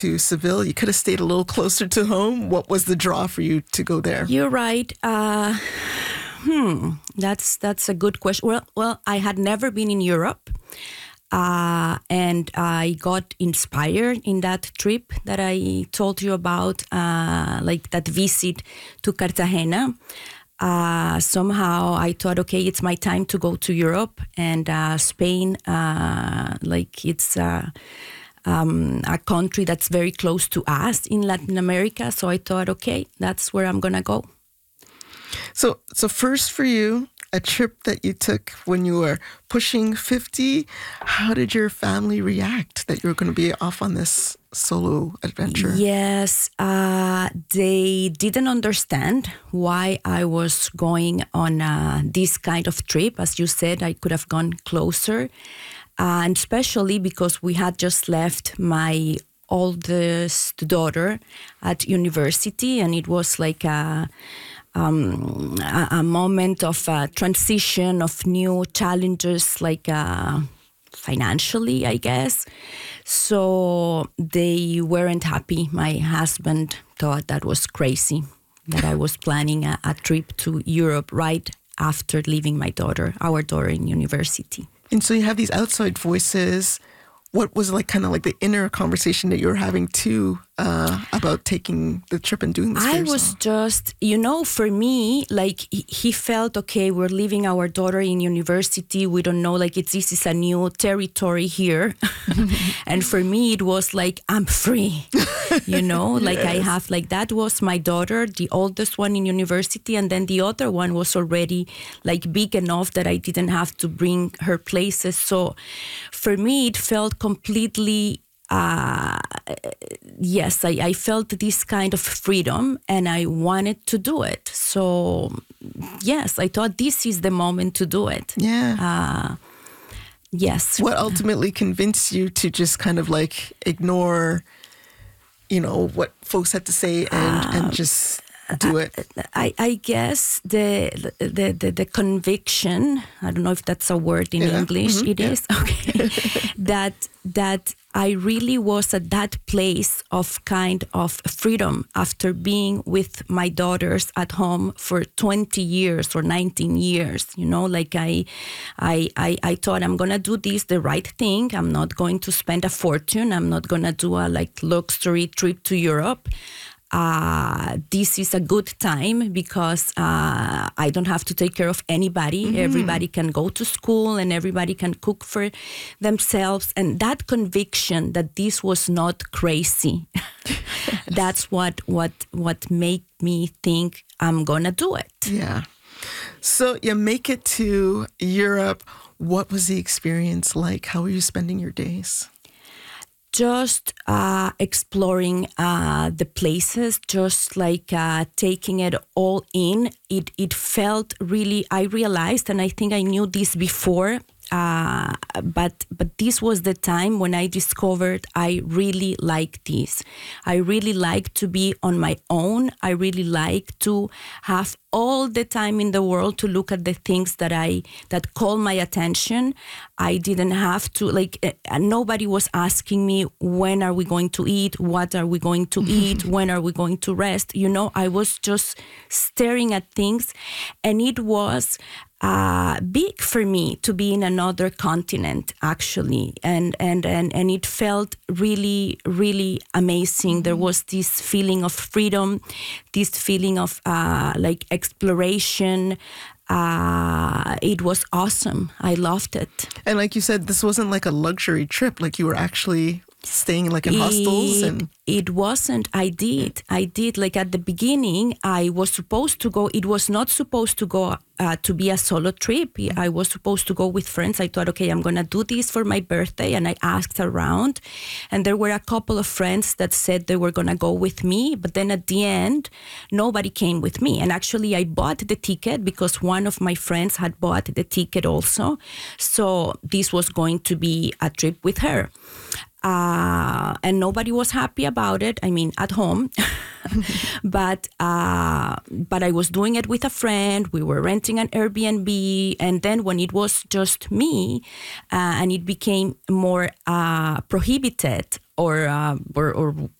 to Seville. You could have stayed a little closer to home. What was the draw for you to go there? You're right. That's a good question. Well, I had never been in Europe. And I got inspired in that trip that I told you about, like that visit to Cartagena. Somehow I thought, okay, it's my time to go to Europe, and Spain, like it's a country that's very close to us in Latin America. So I thought, okay, that's where I'm going to go. So first for you, a trip that you took when you were pushing 50. How did your family react that you were going to be off on this solo adventure? Yes, they didn't understand why I was going on this kind of trip. As you said, I could have gone closer. And especially because we had just left my oldest daughter at university, and it was like a moment of transition, of new challenges, like financially, I guess. So they weren't happy. My husband thought that was crazy, that I was planning a trip to Europe right after leaving our daughter in university. And so you have these outside voices. What was like kind of like the inner conversation that you were having too about taking the trip and doing this for yourself? I was just, for me, like he felt, okay, we're leaving our daughter in university. We don't know, like this is a new territory here. And for me, it was like, I'm free, like I have, like that was my daughter, the oldest one in university. And then the other one was already like big enough that I didn't have to bring her places. So for me, it felt completely, yes, I felt this kind of freedom and I wanted to do it. So, yes, I thought this is the moment to do it. Yeah. Yes. What ultimately convinced you to just kind of like ignore, what folks had to say and just do it? I guess the conviction, I don't know if that's a word in English. Mm-hmm. It is? Okay. that I really was at that place of kind of freedom after being with my daughters at home for 20 years or 19 years, like I thought I'm going to do this the right thing. I'm not going to spend a fortune. I'm not going to do a like luxury trip to Europe. This is a good time because I don't have to take care of anybody. Mm-hmm. Everybody can go to school and everybody can cook for themselves. And that conviction that this was not crazy, that's what made me think I'm gonna do it. Yeah. So you make it to Europe. What was the experience like? How were you spending your days? Just exploring the places, just like taking it all in. It felt really, I realized, and I think I knew this before, but this was the time when I discovered I really like this. I really like to be on my own. I really like to have all the time in the world to look at the things that call my attention. I didn't have to, nobody was asking me, when are we going to eat? What are we going to eat? When are we going to rest? I was just staring at things, and it was big for me to be in another continent, actually, and it felt really, really amazing. There was this feeling of freedom, this feeling of exploration. It was awesome. I loved it. And like you said, this wasn't like a luxury trip. Like you were actually staying like in hostels and it wasn't. I did like at the beginning I was supposed to go. It was not supposed to go to be a solo trip. I was supposed to go with friends. I thought, okay, I'm gonna do this for my birthday, and I asked around, and there were a couple of friends that said they were gonna go with me, but then at the end nobody came with me. And actually I bought the ticket because one of my friends had bought the ticket also, so this was going to be a trip with her. And nobody was happy about it. I mean, at home, but I was doing it with a friend. We were renting an Airbnb, and then when it was just me, and it became more prohibited or